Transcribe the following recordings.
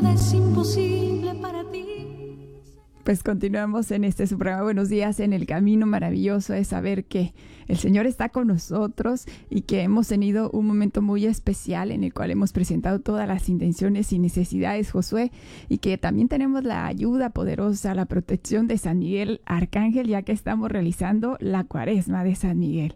nada es imposible para ti. Pues continuamos en este su programa Buenos Días en el Camino. Maravilloso es saber que el Señor está con nosotros y que hemos tenido un momento muy especial en el cual hemos presentado todas las intenciones y necesidades, Josué, y que también tenemos la ayuda poderosa, la protección de San Miguel Arcángel, ya que estamos realizando la Cuaresma de San Miguel.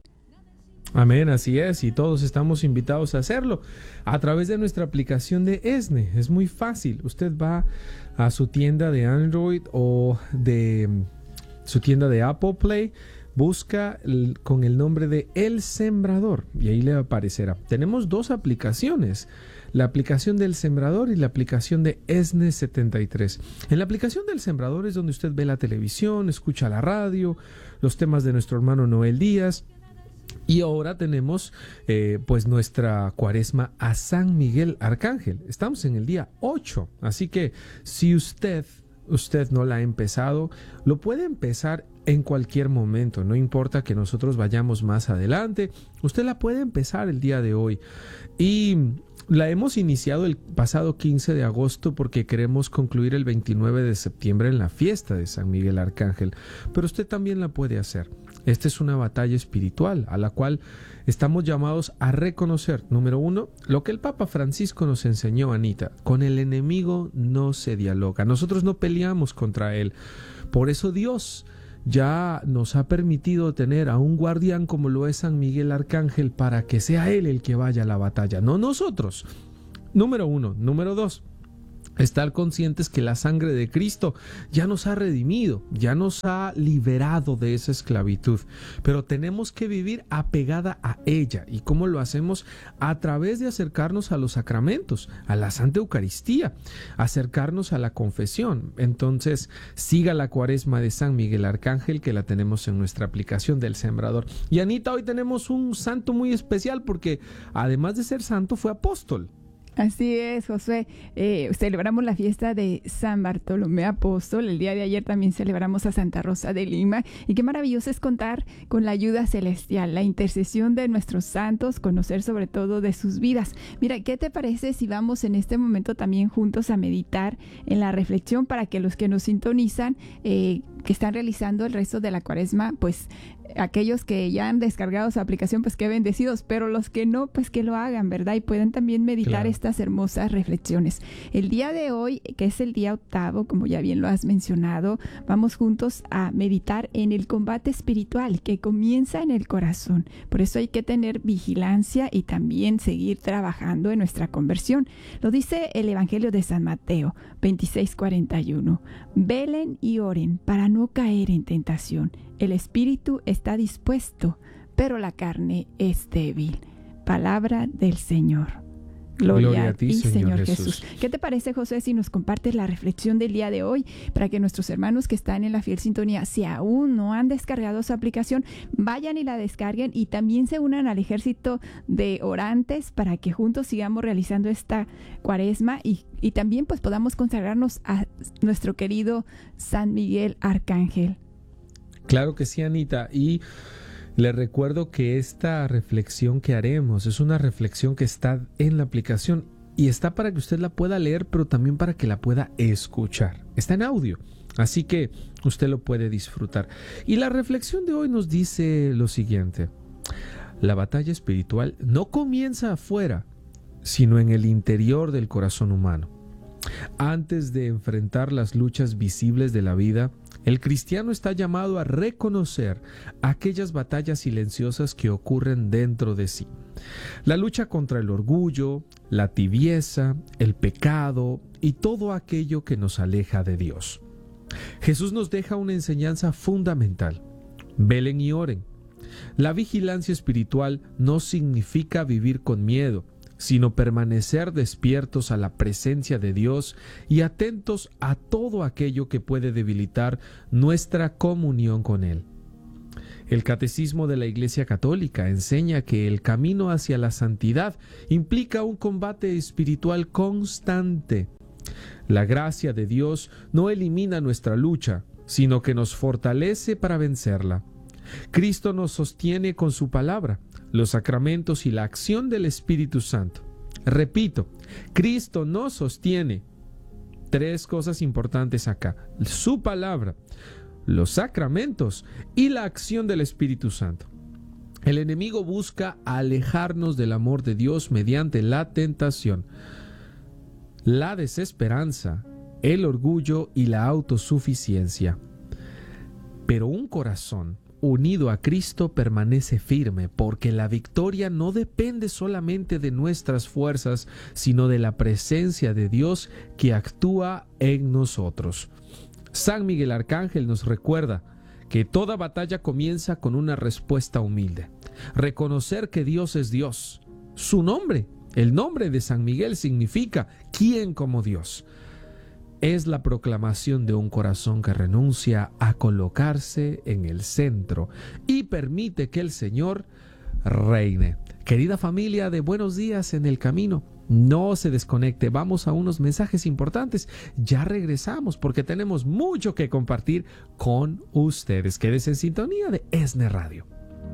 Amén, así es, y todos estamos invitados a hacerlo a través de nuestra aplicación de ESNE. Es muy fácil. Usted va a su tienda de Android o de su tienda de Apple Play, busca con el nombre de El Sembrador y ahí le aparecerá. Tenemos dos aplicaciones, la aplicación del Sembrador y la aplicación de ESNE 73. En la aplicación del Sembrador es donde usted ve la televisión, escucha la radio, los temas de nuestro hermano Noel Díaz. Y ahora tenemos pues nuestra Cuaresma a San Miguel Arcángel. Estamos en el día 8, así que si usted no la ha empezado, lo puede empezar en cualquier momento. No importa que nosotros vayamos más adelante, usted la puede empezar el día de hoy. Y la hemos iniciado el pasado 15 de agosto porque queremos concluir el 29 de septiembre en la fiesta de San Miguel Arcángel. Pero usted también la puede hacer. Esta es una batalla espiritual a la cual estamos llamados a reconocer, número 1, lo que el Papa Francisco nos enseñó, Anita. Con el enemigo no se dialoga. Nosotros no peleamos contra él. Por eso Dios ya nos ha permitido tener a un guardián como lo es San Miguel Arcángel para que sea él el que vaya a la batalla, no nosotros. Número 1. Número 2. Estar conscientes que la sangre de Cristo ya nos ha redimido, ya nos ha liberado de esa esclavitud, pero tenemos que vivir apegada a ella. ¿Y cómo lo hacemos? A través de acercarnos a los sacramentos, a la Santa Eucaristía, acercarnos a la confesión. Entonces, siga la Cuaresma de San Miguel Arcángel, que la tenemos en nuestra aplicación del Sembrador. Y Anita, hoy tenemos un santo muy especial porque además de ser santo, fue apóstol. Así es, Josué. Celebramos la fiesta de San Bartolomé Apóstol. El día de ayer también celebramos a Santa Rosa de Lima. Y qué maravilloso es contar con la ayuda celestial, la intercesión de nuestros santos, conocer sobre todo de sus vidas. Mira, ¿qué te parece si vamos en este momento también juntos a meditar en la reflexión para que los que nos sintonizan, que están realizando el resto de la Cuaresma, pues aquellos que ya han descargado su aplicación, pues qué bendecidos, pero los que no, pues que lo hagan, ¿verdad? Y pueden también meditar estas hermosas reflexiones. El día de hoy, que es el día 8, como ya bien lo has mencionado, vamos juntos a meditar en el combate espiritual que comienza en el corazón. Por eso hay que tener vigilancia y también seguir trabajando en nuestra conversión. Lo dice el Evangelio de San Mateo 26:41. Velen y oren para no caer en tentación. El espíritu está dispuesto, pero la carne es débil. Palabra del Señor. Gloria a ti, Señor Jesús. ¿Qué te parece, José, si nos compartes la reflexión del día de hoy para que nuestros hermanos que están en la fiel sintonía, si aún no han descargado su aplicación, vayan y la descarguen y también se unan al ejército de orantes para que juntos sigamos realizando esta Cuaresma y también pues podamos consagrarnos a nuestro querido San Miguel Arcángel? Claro que sí, Anita, y le recuerdo que esta reflexión que haremos es una reflexión que está en la aplicación y está para que usted la pueda leer, pero también para que la pueda escuchar. Está en audio, así que usted lo puede disfrutar. Y la reflexión de hoy nos dice lo siguiente: la batalla espiritual no comienza afuera, sino en el interior del corazón humano. Antes de enfrentar las luchas visibles de la vida, el cristiano está llamado a reconocer aquellas batallas silenciosas que ocurren dentro de sí. La lucha contra el orgullo, la tibieza, el pecado y todo aquello que nos aleja de Dios. Jesús nos deja una enseñanza fundamental: velen y oren. La vigilancia espiritual no significa vivir con miedo, sino permanecer despiertos a la presencia de Dios y atentos a todo aquello que puede debilitar nuestra comunión con Él. El Catecismo de la Iglesia Católica enseña que el camino hacia la santidad implica un combate espiritual constante. La gracia de Dios no elimina nuestra lucha, sino que nos fortalece para vencerla. Cristo nos sostiene con su palabra, los sacramentos y la acción del Espíritu Santo. Repito, Cristo nos sostiene 3 cosas importantes acá: su palabra, los sacramentos y la acción del Espíritu Santo. El enemigo busca alejarnos del amor de Dios mediante la tentación, la desesperanza, el orgullo y la autosuficiencia. Pero un corazón unido a Cristo permanece firme, porque la victoria no depende solamente de nuestras fuerzas, sino de la presencia de Dios que actúa en nosotros. San Miguel Arcángel nos recuerda que toda batalla comienza con una respuesta humilde. Reconocer que Dios es Dios. Su nombre, el nombre de San Miguel, significa ¿quién como Dios? Es la proclamación de un corazón que renuncia a colocarse en el centro y permite que el Señor reine. Querida familia de Buenos Días en el Camino, no se desconecte, vamos a unos mensajes importantes. Ya regresamos porque tenemos mucho que compartir con ustedes. Quédese en sintonía de ESNE Radio.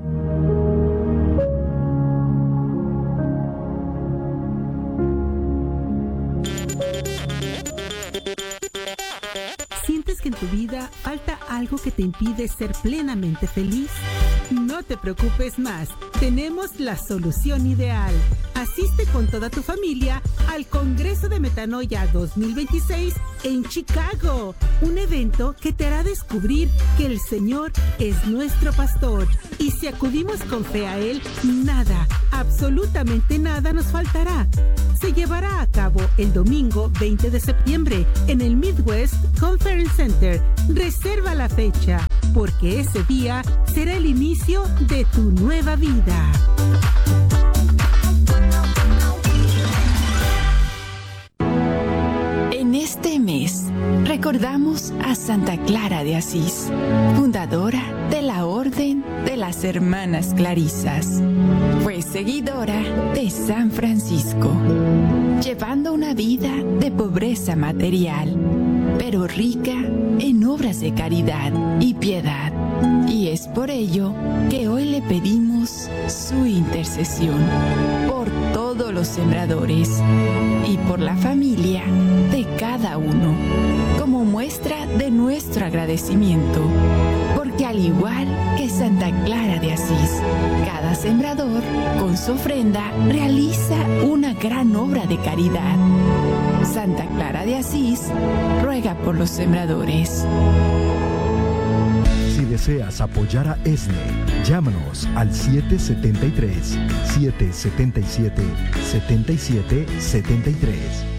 ¿Sientes que en tu vida falta algo que te impide ser plenamente feliz? No te preocupes más, tenemos la solución ideal. Asiste con toda tu familia al Congreso de Metanoia 2026 en Chicago, un evento que te hará descubrir que el Señor es nuestro pastor, y si acudimos con fe a Él, nada, absolutamente nada nos faltará. Se llevará a cabo el domingo 20 de septiembre en el Midwest Conference Center. Reserva la fecha, porque ese día será el inicio de tu nueva vida. En este mes, recordamos a Santa Clara de Asís, fundadora de la Orden de las Hermanas Clarisas. Fue seguidora de San Francisco, llevando una vida de pobreza material, pero rica en obras de caridad y piedad. Y es por ello que hoy le pedimos su intercesión por todos los sembradores y por la familia de cada uno, como muestra de nuestro agradecimiento, porque al igual que Santa Clara de Asís, cada sembrador con su ofrenda realiza una gran obra de caridad. Santa Clara de Asís ruega por los sembradores. Si deseas apoyar a ESNE, llámanos al 773-777-7773.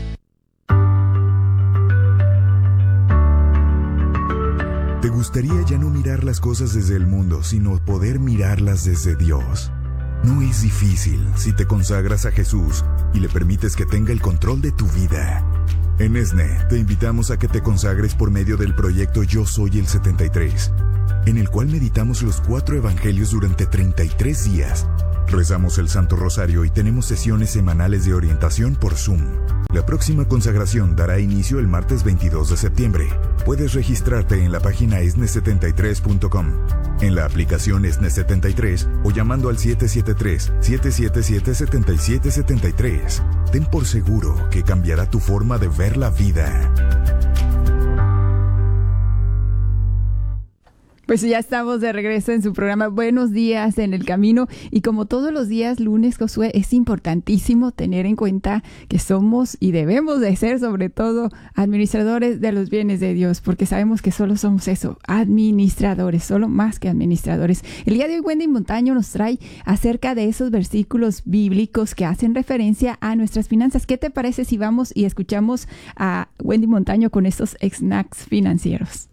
¿Te gustaría ya no mirar las cosas desde el mundo, sino poder mirarlas desde Dios? No es difícil si te consagras a Jesús y le permites que tenga el control de tu vida. En ESNE te invitamos a que te consagres por medio del proyecto Yo Soy el 73, en el cual meditamos los 4 evangelios durante 33 días. Rezamos el Santo Rosario y tenemos sesiones semanales de orientación por Zoom. La próxima consagración dará inicio el martes 22 de septiembre. Puedes registrarte en la página esne73.com, en la aplicación ESNE73 o llamando al 773-777-7773. Ten por seguro que cambiará tu forma de ver la vida. Pues ya estamos de regreso en su programa Buenos Días en el Camino, y como todos los días lunes, Josué, es importantísimo tener en cuenta que somos y debemos de ser sobre todo administradores de los bienes de Dios, porque sabemos que solo somos eso, administradores, solo más que administradores. El día de hoy Wendy Montaño nos trae acerca de esos versículos bíblicos que hacen referencia a nuestras finanzas. ¿Qué te parece si vamos y escuchamos a Wendy Montaño con estos snacks financieros?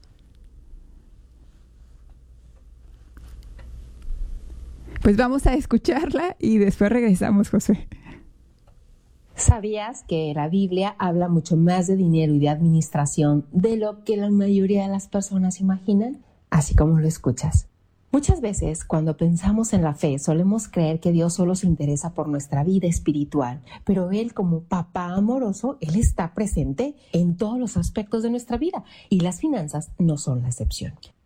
Pues vamos a escucharla y después regresamos, José. ¿Sabías que la Biblia habla mucho más de dinero y de administración de lo que la mayoría de las personas imaginan? Así como lo escuchas. Muchas veces, cuando pensamos en la fe, solemos creer que Dios solo se interesa por nuestra vida espiritual, pero Él, como papá amoroso, Él está presente en todos los aspectos de nuestra vida, y las finanzas no son la excepción.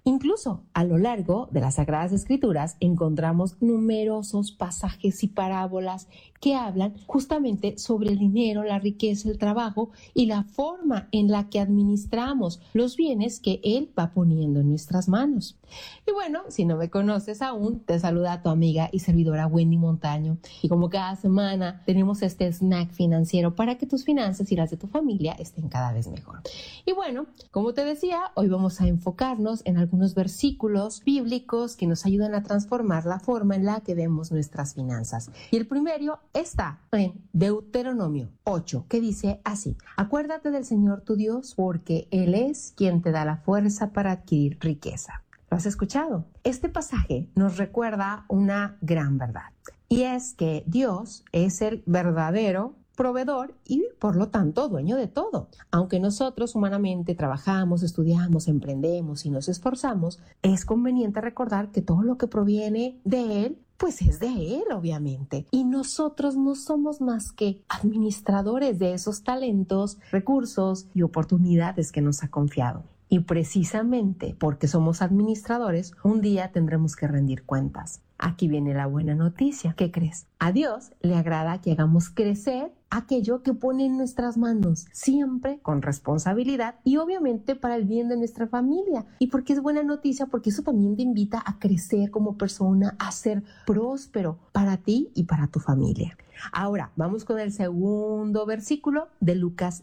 Incluso a lo largo de las Sagradas Escrituras encontramos numerosos pasajes y parábolas que hablan justamente sobre el dinero, la riqueza, el trabajo y la forma en la que administramos los bienes que Él va poniendo en nuestras manos. Y bueno, si no me conoces aún, te saluda tu amiga y servidora Wendy Montaño. Y como cada semana tenemos este snack financiero para que tus finanzas y las de tu familia estén cada vez mejor. Y bueno, como te decía, hoy vamos a enfocarnos en algunos versículos bíblicos que nos ayudan a transformar la forma en la que vemos nuestras finanzas. Y el primero está en Deuteronomio 8, que dice así: acuérdate del Señor tu Dios, porque Él es quien te da la fuerza para adquirir riqueza. ¿Lo has escuchado? Este pasaje nos recuerda una gran verdad, y es que Dios es el verdadero proveedor y por lo tanto dueño de todo. Aunque nosotros humanamente trabajamos, estudiamos, emprendemos y nos esforzamos, es conveniente recordar que todo lo que proviene de Él pues es de Él, obviamente. Y nosotros no somos más que administradores de esos talentos, recursos y oportunidades que nos ha confiado. Y precisamente porque somos administradores, un día tendremos que rendir cuentas. Aquí viene la buena noticia. ¿Qué crees? A Dios le agrada que hagamos crecer aquello que pone en nuestras manos, siempre con responsabilidad y obviamente para el bien de nuestra familia. ¿Y por qué es buena noticia? Porque eso también te invita a crecer como persona, a ser próspero para ti y para tu familia. Ahora, vamos con el segundo versículo de Lucas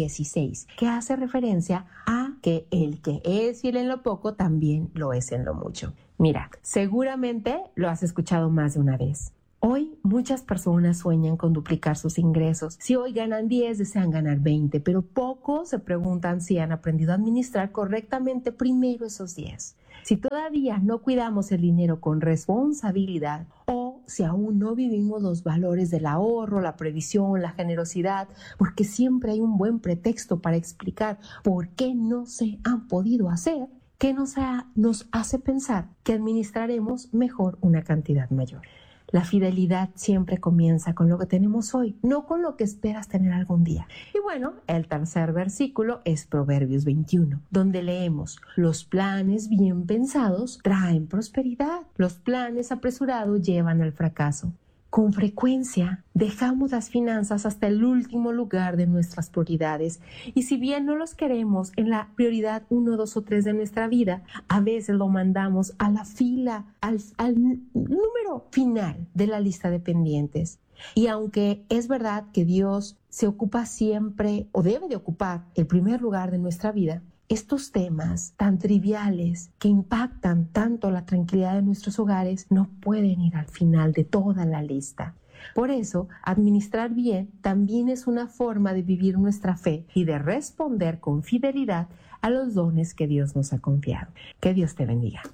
16, que hace referencia a que el que es fiel en lo poco también lo es en lo mucho. Mira, seguramente lo has escuchado más de una vez. Hoy muchas personas sueñan con duplicar sus ingresos. Si hoy ganan 10, desean ganar 20, pero pocos se preguntan si han aprendido a administrar correctamente primero esos 10. Si todavía no cuidamos el dinero con responsabilidad o si aún no vivimos los valores del ahorro, la previsión, la generosidad, porque siempre hay un buen pretexto para explicar por qué no se han podido hacer, que nos hace pensar que administraremos mejor una cantidad mayor. La fidelidad siempre comienza con lo que tenemos hoy, no con lo que esperas tener algún día. Y bueno, el tercer versículo es Proverbios 21, donde leemos: los planes bien pensados traen prosperidad, los planes apresurados llevan al fracaso. Con frecuencia dejamos las finanzas hasta el último lugar de nuestras prioridades y si bien no los queremos en la prioridad 1, 2 o 3 de nuestra vida, a veces lo mandamos a la fila, al número final de la lista de pendientes. Y aunque es verdad que Dios se ocupa siempre o debe de ocupar el primer lugar de nuestra vida, estos temas tan triviales que impactan tanto la tranquilidad de nuestros hogares no pueden ir al final de toda la lista. Por eso, administrar bien también es una forma de vivir nuestra fe y de responder con fidelidad a los dones que Dios nos ha confiado. Que Dios te bendiga.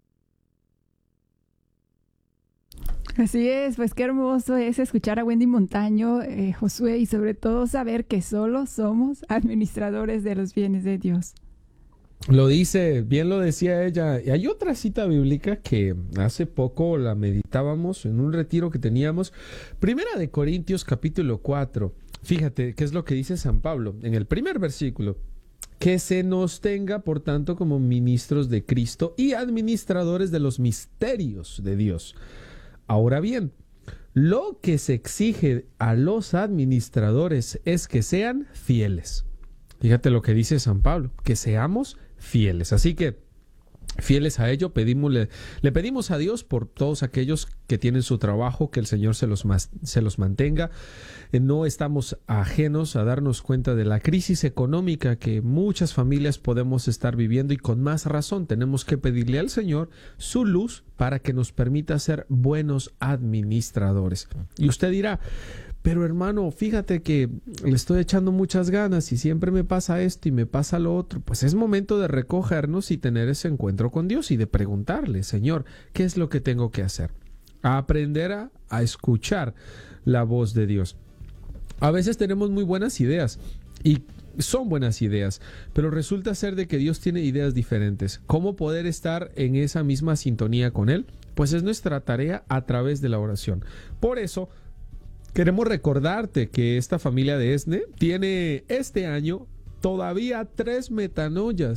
Así es, pues qué hermoso es escuchar a Wendy Montaño, Josué, y sobre todo saber que solo somos administradores de los bienes de Dios. Lo dice, bien lo decía ella. Y hay otra cita bíblica que hace poco la meditábamos en un retiro que teníamos. Primera de Corintios capítulo 4. Fíjate qué es lo que dice San Pablo en el primer versículo. Que se nos tenga, por tanto, como ministros de Cristo y administradores de los misterios de Dios. Ahora bien, lo que se exige a los administradores es que sean fieles. Fíjate lo que dice San Pablo, que seamos fieles. Así que, fieles a ello, le pedimos a Dios por todos aquellos que tienen su trabajo, que el Señor se los mantenga. No estamos ajenos a darnos cuenta de la crisis económica que muchas familias podemos estar viviendo y con más razón tenemos que pedirle al Señor su luz para que nos permita ser buenos administradores. Y usted dirá: pero hermano, fíjate que le estoy echando muchas ganas y siempre me pasa esto y me pasa lo otro. Pues es momento de recogernos y tener ese encuentro con Dios y de preguntarle: Señor, ¿qué es lo que tengo que hacer? A aprender a escuchar la voz de Dios. A veces tenemos muy buenas ideas y son buenas ideas, pero resulta ser de que Dios tiene ideas diferentes. ¿Cómo poder estar en esa misma sintonía con Él? Pues es nuestra tarea a través de la oración. Por eso, queremos recordarte que esta familia de ESNE tiene este año todavía 3 metanoias.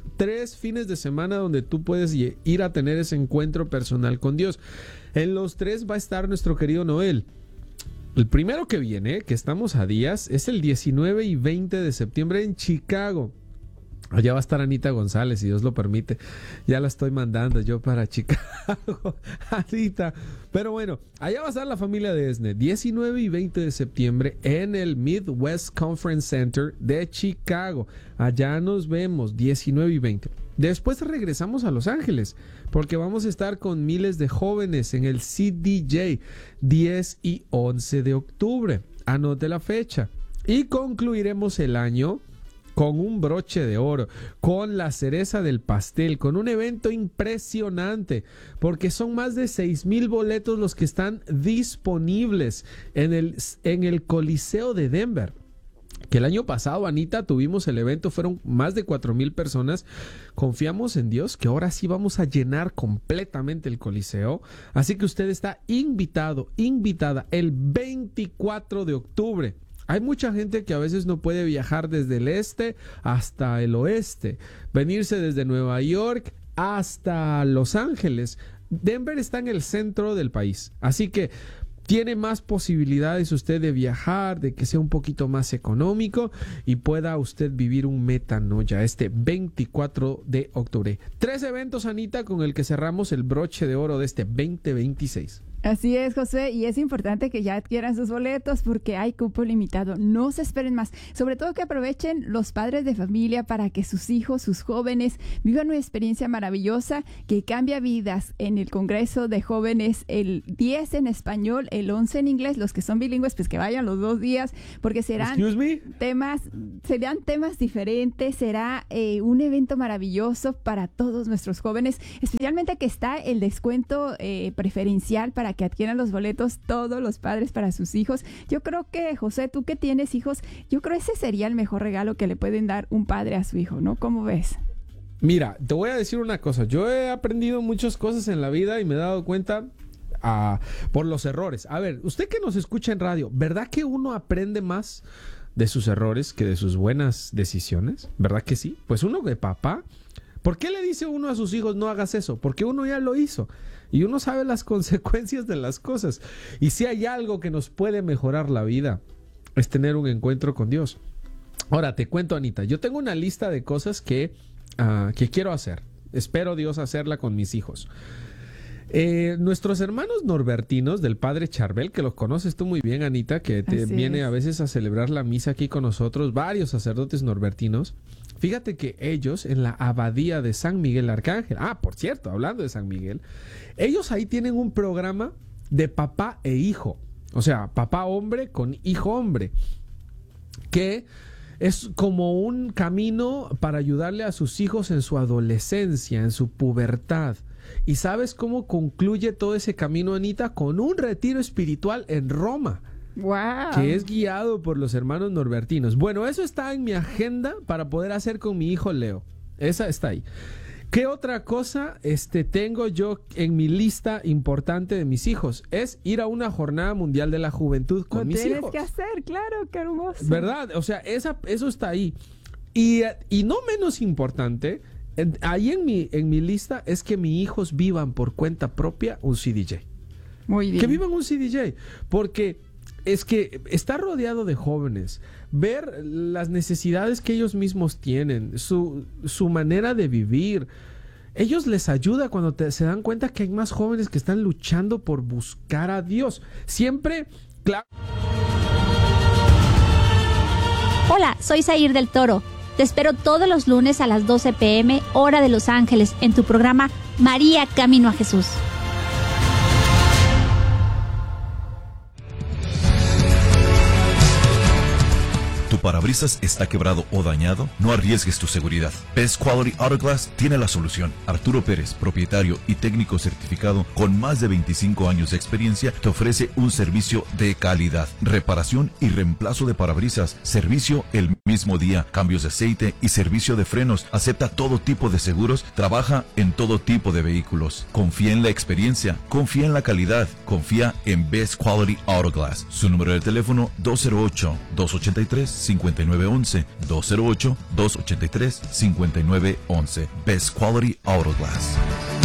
3 fines de semana donde tú puedes ir a tener ese encuentro personal con Dios. En los 3 va a estar nuestro querido Noel. El primero que viene, que estamos a días, es el 19 y 20 de septiembre en Chicago. Allá va a estar Anita González, si Dios lo permite. Ya la estoy mandando yo para Chicago, Anita. Pero bueno, allá va a estar la familia de ESNE, 19 y 20 de septiembre en el Midwest Conference Center de Chicago. Allá nos vemos, 19 y 20. Después regresamos a Los Ángeles, porque vamos a estar con miles de jóvenes en el CDJ, 10 y 11 de octubre. Anote la fecha. Y concluiremos el año con un broche de oro, con la cereza del pastel, con un evento impresionante, porque son más de 6,000 boletos los que están disponibles en el Coliseo de Denver. Que el año pasado, Anita, tuvimos el evento, fueron más de 4,000 personas. Confiamos en Dios que ahora sí vamos a llenar completamente el Coliseo. Así que usted está invitada el 24 de octubre. Hay mucha gente que a veces no puede viajar desde el este hasta el oeste, venirse desde Nueva York hasta Los Ángeles. Denver está en el centro del país, así que tiene más posibilidades usted de viajar, de que sea un poquito más económico y pueda usted vivir un metanoia este 24 de octubre. 3 eventos, Anita, con el que cerramos el broche de oro de este 2026. Así es, José, y es importante que ya adquieran sus boletos porque hay cupo limitado. No se esperen más. Sobre todo que aprovechen los padres de familia para que sus hijos, sus jóvenes, vivan una experiencia maravillosa que cambia vidas en el Congreso de Jóvenes, el 10 en español, el 11 en inglés. Los que son bilingües, pues que vayan los 2 días porque serán temas diferentes. Será un evento maravilloso para todos nuestros jóvenes, especialmente que está el descuento preferencial para que adquieran los boletos todos los padres para sus hijos. Yo creo que, José, tú que tienes hijos, yo creo ese sería el mejor regalo que le pueden dar un padre a su hijo, ¿no? ¿Cómo ves? Mira, te voy a decir una cosa. Yo he aprendido muchas cosas en la vida y me he dado cuenta por los errores. A ver, usted que nos escucha en radio, ¿verdad que uno aprende más de sus errores que de sus buenas decisiones? ¿Verdad que sí? Pues uno de papá, ¿por qué le dice uno a sus hijos no hagas eso? Porque uno ya lo hizo. Y uno sabe las consecuencias de las cosas. Y si hay algo que nos puede mejorar la vida, es tener un encuentro con Dios. Ahora, te cuento, Anita, yo tengo una lista de cosas que quiero hacer. Espero Dios hacerla con mis hijos. Nuestros hermanos norbertinos del padre Charbel, que los conoces tú muy bien, Anita, que viene a veces a celebrar la misa aquí con nosotros, varios sacerdotes norbertinos. Fíjate que ellos en la abadía de San Miguel Arcángel, por cierto, hablando de San Miguel, ellos ahí tienen un programa de papá e hijo, o sea, papá hombre con hijo hombre, que es como un camino para ayudarle a sus hijos en su adolescencia, en su pubertad. ¿Y sabes cómo concluye todo ese camino, Anita? Con un retiro espiritual en Roma. Wow. Que es guiado por los hermanos norbertinos. Bueno, eso está en mi agenda para poder hacer con mi hijo Leo. Esa está ahí. ¿Qué otra cosa tengo yo en mi lista importante de mis hijos? Es ir a una jornada mundial de la juventud con mis hijos. Lo tienes que hacer, claro, qué hermoso. ¿Verdad? O sea, eso está ahí. Y no menos importante, ahí en mi lista es que mis hijos vivan por cuenta propia un CDJ. Muy bien. Que vivan un CDJ, porque es que está rodeado de jóvenes, ver las necesidades que ellos mismos tienen, su manera de vivir, ellos les ayuda cuando se dan cuenta que hay más jóvenes que están luchando por buscar a Dios. Siempre, claro. Hola, soy Zair del Toro. Te espero todos los lunes a las 12 p.m. hora de Los Ángeles en tu programa María Camino a Jesús. ¿Tu parabrisas está quebrado o dañado? No arriesgues tu seguridad. Best Quality Auto Glass tiene la solución. Arturo Pérez, propietario y técnico certificado con más de 25 años de experiencia, te ofrece un servicio de calidad. Reparación y reemplazo de parabrisas. Servicio el mismo día. Cambios de aceite y servicio de frenos. Acepta todo tipo de seguros. Trabaja en todo tipo de vehículos. Confía en la experiencia. Confía en la calidad. Confía en Best Quality Auto Glass. Su número de teléfono 208-283-5252. 208-283-5911. 208-283-5911. Best Quality Auto Glass.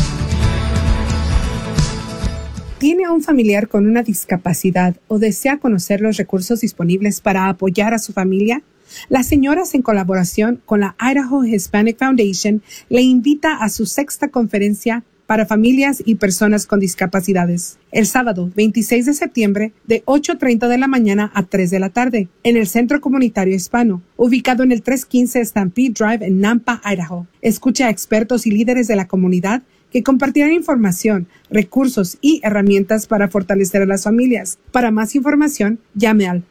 ¿Tiene a un familiar con una discapacidad o desea conocer los recursos disponibles para apoyar a su familia? Las señoras, en colaboración con la Idaho Hispanic Foundation, le invita a su 6ª conferencia para familias y personas con discapacidades, el sábado 26 de septiembre de 8:30 de la mañana a 3 de la tarde, en el Centro Comunitario Hispano, ubicado en el 315 Stampede Drive en Nampa, Idaho. Escucha a expertos y líderes de la comunidad que compartirán información, recursos y herramientas para fortalecer a las familias. Para más información, llame al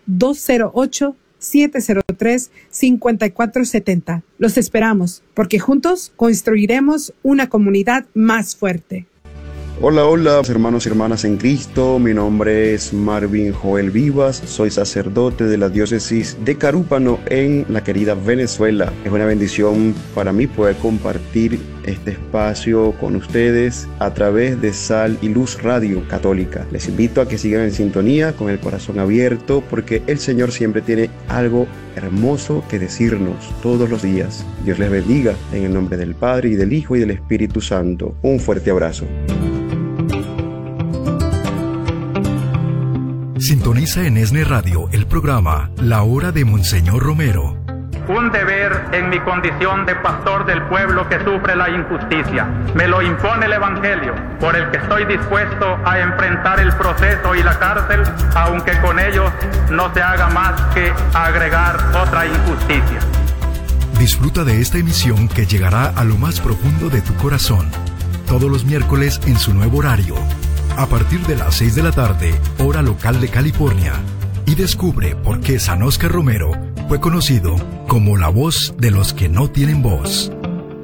208-703-5470. Los esperamos, porque juntos construiremos una comunidad más fuerte. Hola, hola, hermanos y hermanas en Cristo. Mi nombre es Marvin Joel Vivas. Soy sacerdote de la diócesis de Carúpano en la querida Venezuela. Es una bendición para mí poder compartir este espacio con ustedes a través de Sal y Luz Radio Católica. Les invito a que sigan en sintonía con el corazón abierto, porque el Señor siempre tiene algo hermoso que decirnos todos los días. Dios les bendiga en el nombre del Padre y del Hijo y del Espíritu Santo. Un fuerte abrazo. Sintoniza en ESNE Radio el programa La Hora de Monseñor Romero. Un deber en mi condición de pastor del pueblo que sufre la injusticia. Me lo impone el Evangelio, por el que estoy dispuesto a enfrentar el proceso y la cárcel, aunque con ello no se haga más que agregar otra injusticia. Disfruta de esta emisión que llegará a lo más profundo de tu corazón, todos los miércoles en su nuevo horario, a partir de las 6 de la tarde, hora local de California, y descubre por qué San Óscar Romero fue conocido como la voz de los que no tienen voz.